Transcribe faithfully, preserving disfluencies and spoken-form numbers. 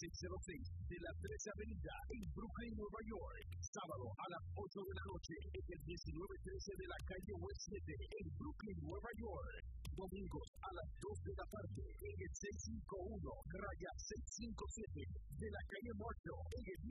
seiscientos seis de la trece Avenida en Brooklyn, Nueva York. Sábado a las ocho de la noche en el diecinueve trece de la calle West siete en Brooklyn, Nueva York. Domingos a las dos de la tarde en el seiscientos cincuenta y uno raya seiscientos cincuenta y siete de la calle Marshall en el